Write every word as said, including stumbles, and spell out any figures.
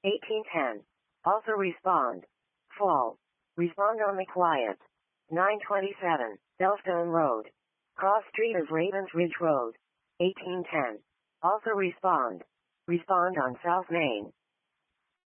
eighteen ten. Also respond. Fall. Respond on the quiet. nine twenty-seven. Bellstone Road. Cross Street of Ravens Ridge Road. eighteen ten. Also respond. Respond on South Main.